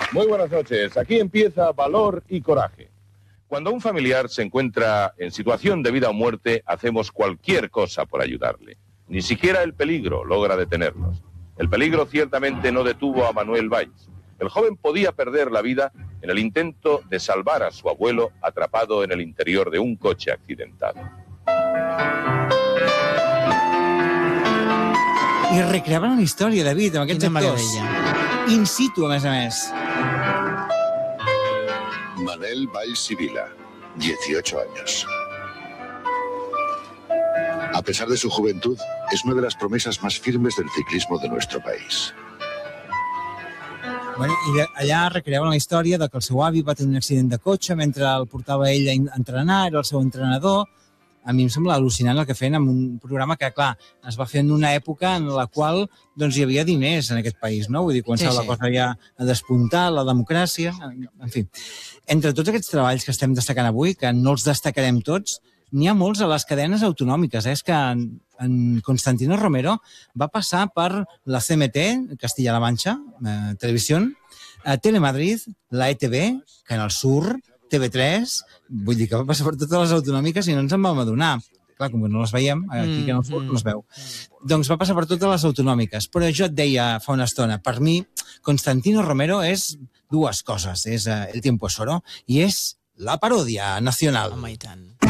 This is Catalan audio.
Muy buenas noches. Aquí empieza Valor y Coraje. Cuando un familiar se encuentra en situación de vida o muerte, hacemos cualquier cosa por ayudarle. Ni siquiera el peligro logra detenernos. El peligro ciertamente no detuvo a Manuel Valls. El joven podía perder la vida en el intento de salvar a su abuelo atrapado en el interior de un coche accidentado. I recreaven una història, David, amb aquests actors. In situ, a més. Manel Valls y Vila, 18 años. A pesar de su juventud, es una de las promesas más firmes del ciclismo de nuestro país. Bueno, i allà recreaven la història de que el seu avi va tenir un accident de cotxe mentre el portava ell a entrenar, era el seu entrenador. A mi em sembla al·lucinant el que feien amb un programa que, clar, es va fer en una època en la qual doncs, hi havia diners en aquest país, no? Vull dir, començava la cosa ja a despuntar, la democràcia, en fi. Entre tots aquests treballs que estem destacant avui, que no els destacarem tots, n'hi ha molts a les cadenes autonòmiques. És que en Constantino Romero va passar per la CMT, Castilla-La Mancha, Televisión, Telemadrid, la ETV, Canal Sur, TV3, vull dir que va passar per totes les autonòmiques i no ens en vam adonar. Clar, com que no les veiem, aquí que no es veu. Doncs va passar per totes les autonòmiques. Però jo et deia fa una estona, per mi, Constantino Romero és dues coses. És El tiempo es oro i és la paròdia nacional. Home, i tant.